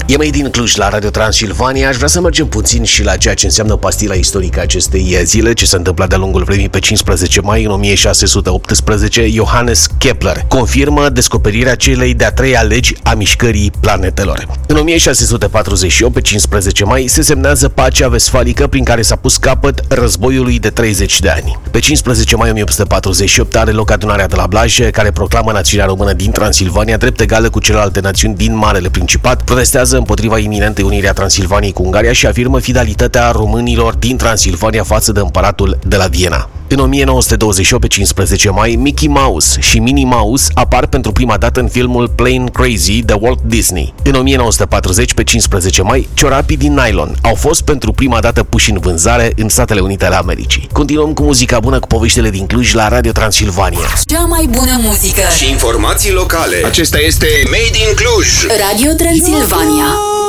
E Made in Cluj la Radio Transilvania. Aș vrea să mergem puțin și la ceea ce înseamnă pastila istorică acestei zile, ce se întâmplă de-a lungul vremii. Pe 15 mai în 1618, Johannes Kepler confirmă descoperirea celei de-a treia legi a mișcării planetelor. În 1648, pe 15 mai, se semnează pacea vestfalică prin care s-a pus capăt războiului de 30 de ani. Pe 15 mai 1848 are loc adunarea de la Blaj, care proclamă națiunea română din Transilvania drept egală cu celelalte națiuni din Marele Principat, protestează împotriva iminentei unirii a Transilvaniei cu Ungaria și afirmă fidelitatea românilor din Transilvania față de împăratul de la Viena. În 1928, pe 15 mai, Mickey Mouse și Minnie Mouse apar pentru prima dată în filmul Plane Crazy de Walt Disney. În 1940, pe 15 mai, ciorapii din nylon au fost pentru prima dată puși în vânzare în Statele Unite ale Americii. Continuăm cu muzica bună, cu poveștile din Cluj la Radio Transilvania. Cea mai bună muzică și informații locale. Acesta este Made in Cluj. Radio Transilvania.